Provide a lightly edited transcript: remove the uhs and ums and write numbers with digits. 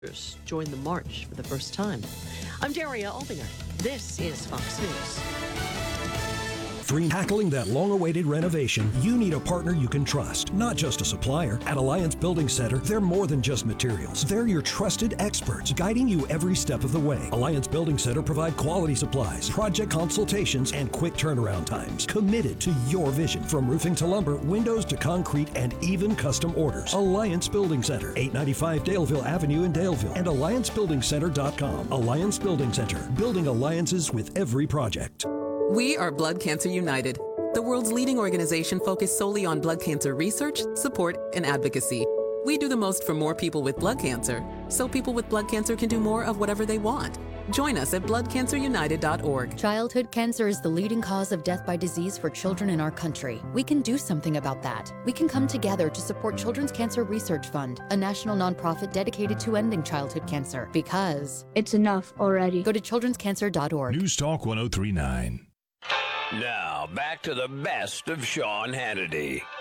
join the march for the first time. I'm Daria Albinger. This is Fox News. Tackling that long-awaited renovation, you need a partner you can trust, not just a supplier. At Alliance Building Center, they're more than just materials. They're your trusted experts, guiding you every step of the way. Alliance Building Center provide quality supplies, project consultations, and quick turnaround times. Committed to your vision, from roofing to lumber, windows to concrete, and even custom orders. Alliance Building Center, 895 Daleville Avenue in Daleville, and AllianceBuildingCenter.com. Alliance Building Center, building alliances with every project. We are Blood Cancer United, the world's leading organization focused solely on blood cancer research, support, and advocacy. We do the most for more people with blood cancer, so people with blood cancer can do more of whatever they want. Join us at bloodcancerunited.org. Childhood cancer is the leading cause of death by disease for children in our country. We can do something about that. We can come together to support Children's Cancer Research Fund, a national nonprofit dedicated to ending childhood cancer. Because it's enough already. Go to childrenscancer.org. News Talk 1039. Now, back to the best of Sean Hannity.